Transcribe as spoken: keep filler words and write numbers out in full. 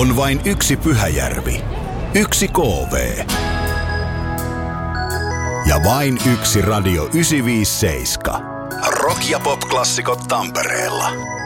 On vain yksi Pyhäjärvi, yksi K V ja vain yksi Radio yhdeksänsataaviisikymmentäseitsemän. Rock- ja pop-klassikot Tampereella.